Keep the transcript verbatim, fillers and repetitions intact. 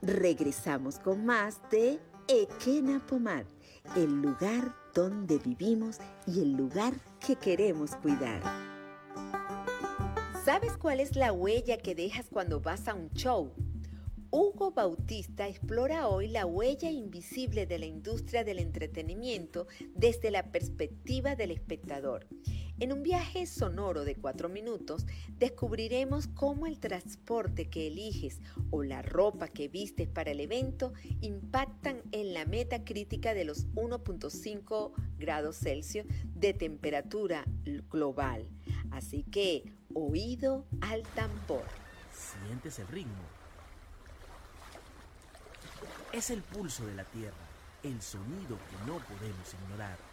Regresamos con más de Ekena Pomar, el lugar donde vivimos y el lugar que queremos cuidar. ¿Sabes cuál es la huella que dejas cuando vas a un show? Hugo Bautista explora hoy la huella invisible de la industria del entretenimiento desde la perspectiva del espectador. En un viaje sonoro de cuatro minutos, descubriremos cómo el transporte que eliges o la ropa que vistes para el evento impactan en la meta crítica de los uno punto cinco grados Celsius de temperatura global. Así que, oído al tambor. ¿Sientes el ritmo? Es el pulso de la tierra, el sonido que no podemos ignorar.